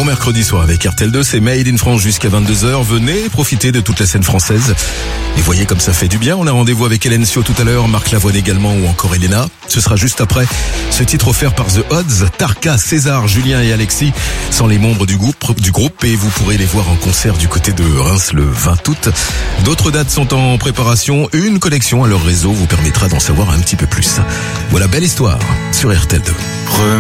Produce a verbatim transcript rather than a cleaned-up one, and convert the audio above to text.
mercredi soir avec R T L deux, c'est Made in France jusqu'à vingt-deux heures. Venez profiter de toute la scène française. Et voyez comme ça fait du bien. On a rendez-vous avec Hélène Sio tout à l'heure, Marc Lavoine également ou encore Elena. Ce sera juste après ce titre offert par The Odds. Tarka, César, Julien et Alexis sont les membres du groupe, du groupe et vous pourrez les voir en concert du côté de Reims le vingt août. D'autres dates sont en préparation. Une connexion à leur réseau vous permettra d'en savoir un petit peu plus. Voilà, belle histoire sur R T L deux.